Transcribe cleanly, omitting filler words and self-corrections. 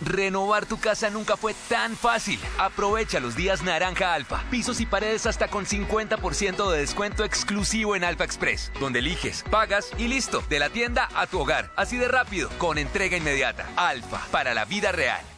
Renovar tu casa nunca fue tan fácil. Aprovecha los días Naranja Alfa. Pisos y paredes hasta con 50% de descuento exclusivo en Alfa Express, donde eliges, pagas y listo. De la tienda a tu hogar. Así de rápido, con entrega inmediata. Alfa, para la vida real.